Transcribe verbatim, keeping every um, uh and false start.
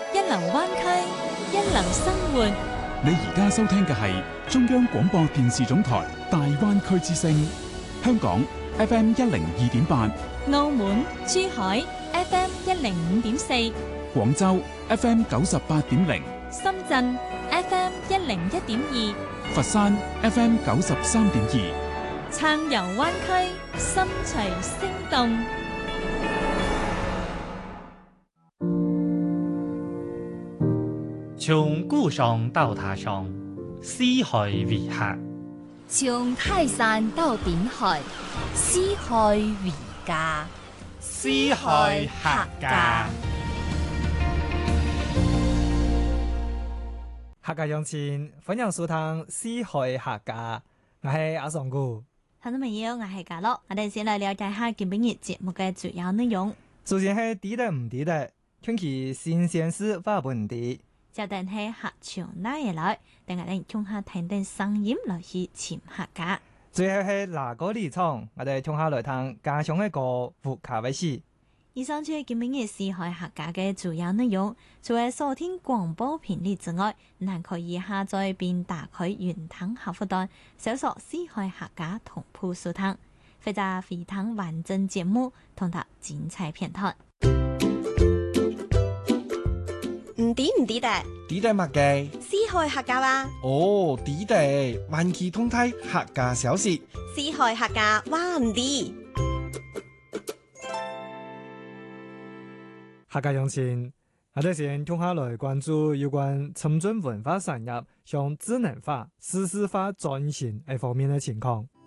一流灣區，一流生活。 你而家收聽嘅係中央廣播電視總台大灣區之聲，香港 F M 一零二點八， 澳門、珠海 F M 一零五點四， 廣州 F M 九十八點零， 深圳 F M 一零一點二， 佛山 F M 九十三點二。 暢遊灣區，心隨聲動。 從故鄉到他鄉，四海為客； 從泰山到頂海，四海為家。 四海客家。 客家鄉親，歡迎收聽四海客家，我係阿尚姑。 聽眾朋友，我係嘉樂，我哋先嚟了解下今日節目嘅主要內容。 首先係地得唔地得，聽其新鮮事話本地。 就等係客場拉嘢來，等我哋聽下聽聽聲音來去潛客家。 最後係哪個立場，我哋聽下來聽家鄉一個副卡位事。 以上就係今日嘅四海客家嘅主要內容。除咗收聽廣播頻率之外，還可以下載並打開雲端客戶端，搜索四海客家同步收聽，或者回聽完整節目同埋精彩片段。 唔抵唔抵得？ 抵得乜嘅？ 四海客家話。 哦，抵得，萬期通體客家小事。 四海客家話唔抵。 客家鄉親，我哋先聽下來關注有關深圳文化產業向智能化、數字化轉型呢方面嘅情況。